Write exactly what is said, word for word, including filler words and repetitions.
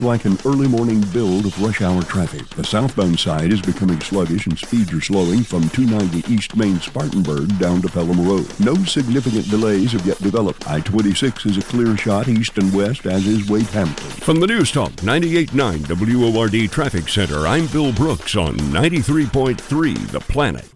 like an early morning build of rush hour traffic. The southbound side is becoming sluggish and speeds are slowing from two ninety East Main Spartanburg down to Pelham Road. No significant delays have yet developed. I twenty-six is a clear shot east and west, as is Wade Hampton. From the News Talk ninety-eight point nine W O R D Traffic Center, I'm Bill Brooks on ninety-three point three The Planet.